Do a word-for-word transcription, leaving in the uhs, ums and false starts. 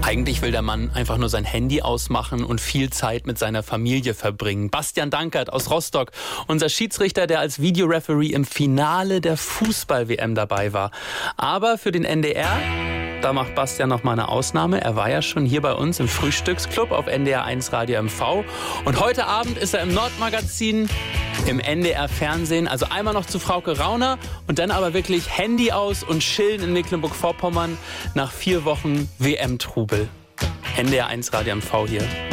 Eigentlich will der Mann einfach nur sein Handy ausmachen und viel Zeit mit seiner Familie verbringen. Bastian Dankert aus Rostock, unser Schiedsrichter, der als Videoreferee im Finale der Fußball-W M dabei war. Aber für den N D R, da macht Bastian noch mal eine Ausnahme. Er war ja schon hier bei uns im Frühstücksclub auf N D R eins Radio M V. Und heute Abend ist er im Nordmagazin, im N D R Fernsehen. Also einmal noch zu Frauke Rauner und dann aber wirklich Handy aus und chillen in Mecklenburg-Vorpommern nach vier Wochen W M-Trubel. N D R eins Radio M V hier.